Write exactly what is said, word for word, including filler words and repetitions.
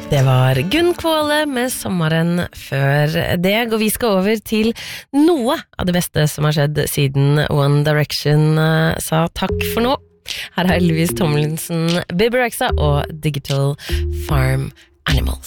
Det var Gunn Kvåle med sommeren før deg, og vi skal over til noe av det beste som har skjedd siden One Direction uh, sa takk for nå. Her har Elvis Tomlinson, Bebe Rexha og Digital Farm Animals.